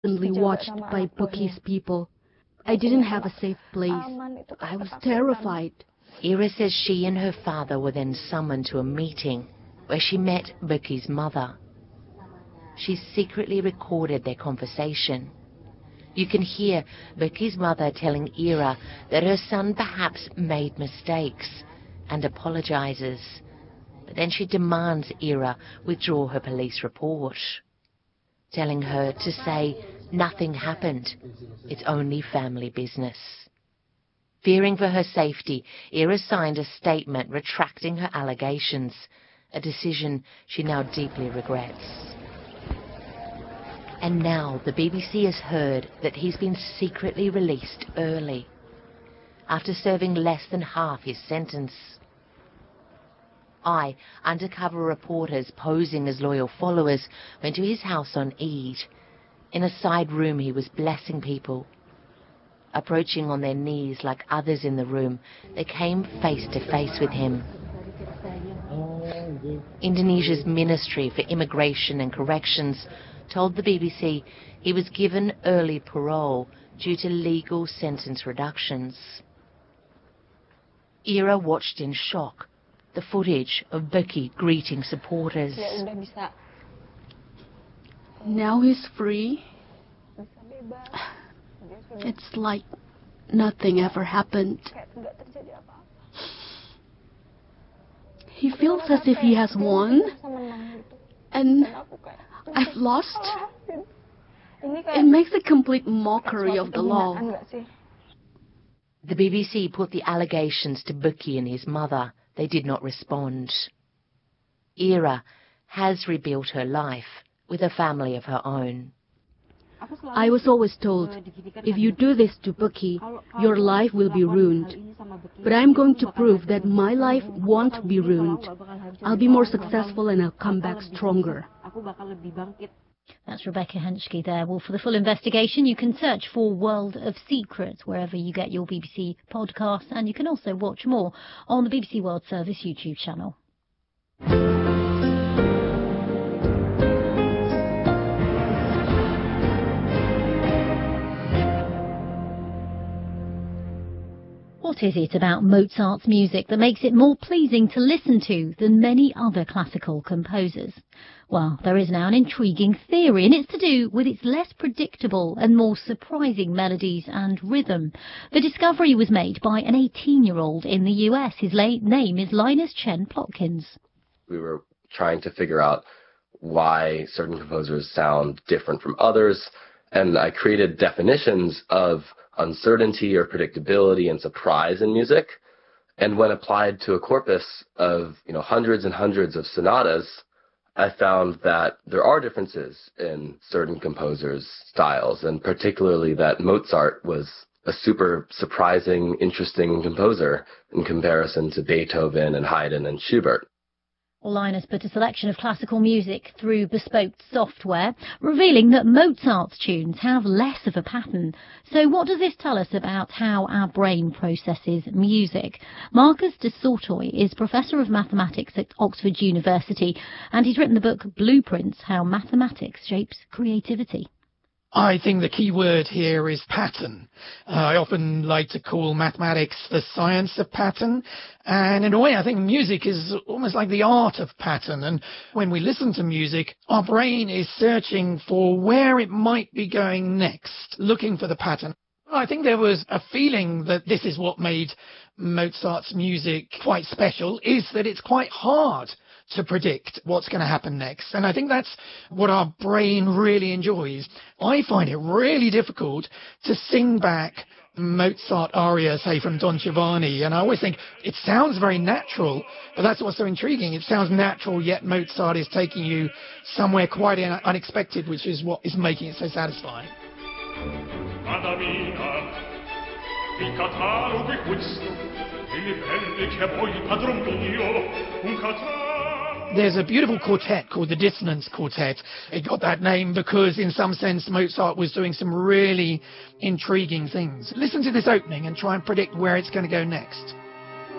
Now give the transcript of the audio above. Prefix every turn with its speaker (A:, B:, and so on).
A: constantly watched by Buki's people. I didn't have a safe place. I was terrified.
B: Ira says she and her father were then summoned to a meeting where she met Buki's mother. She secretly recorded their conversation. You can hear Buki's mother telling Ira that her son perhaps made mistakes and apologizes. But then she demands Ira withdraw her police report, telling her to say nothing happened. It's only family business. Fearing for her safety, Ira signed a statement retracting her allegations, a decision she now deeply regrets. And now the BBC has heard that he's been secretly released early, after serving less than half his sentence. Undercover reporters posing as loyal followers, went to his house on Eid. In a side room he was blessing people. Approaching on their knees like others in the room, they came face to face with him. Indonesia's Ministry for Immigration and Corrections told the BBC he was given early parole due to legal sentence reductions. Ira watched in shock the footage of Buki greeting supporters.
A: Now he's free. It's like nothing ever happened. He feels as if he has won, and I've lost. It makes a complete mockery of the law.
B: The BBC put the allegations to Buki and his mother. They did not respond. Ira has rebuilt her life with a family of her own.
A: I was always told, if you do this to Buki, your life will be ruined. But I'm going to prove that my life won't be ruined. I'll be more successful and I'll come back stronger.
C: That's Rebecca Henschke there. Well, for the full investigation, you can search for World of Secrets wherever you get your BBC podcasts, and you can also watch more on the BBC World Service YouTube channel. What is it about Mozart's music that makes it more pleasing to listen to than many other classical composers? Well, there is now an intriguing theory, and it's to do with its less predictable and more surprising melodies and rhythm. The discovery was made by an 18-year-old in the US. His name is Linus Chen Plotkins.
D: We were trying to figure out why certain composers sound different from others, and I created definitions of uncertainty or predictability and surprise in music. And when applied to a corpus of hundreds and hundreds of sonatas, I found that there are differences in certain composers' styles, and particularly that Mozart was a super surprising, interesting composer in comparison to Beethoven and Haydn and Schubert.
C: Linus put a selection of classical music through bespoke software, revealing that Mozart's tunes have less of a pattern. So what does this tell us about how our brain processes music? Marcus de Sortoy is Professor of Mathematics at Oxford University, and he's written the book Blueprints: How Mathematics Shapes Creativity.
E: I think the key word here is pattern. I often like to call mathematics the science of pattern. And in a way, I think music is almost like the art of pattern. And when we listen to music, our brain is searching for where it might be going next, looking for the pattern. I think there was a feeling that this is what made Mozart's music quite special, is that it's quite hard to predict what's going to happen next. And I think that's what our brain really enjoys. I find it really difficult to sing back Mozart aria, say, from Don Giovanni. And I always think it sounds very natural, but that's what's so intriguing. It sounds natural, yet Mozart is taking you somewhere quite unexpected, which is what is making it so satisfying. Il catalogo è questo, e le perle che a voi padron mio, un catalogo. There's a beautiful quartet called the Dissonance Quartet. It got that name because, in some sense, Mozart was doing some really intriguing things. Listen to this opening and try and predict where it's going to go next.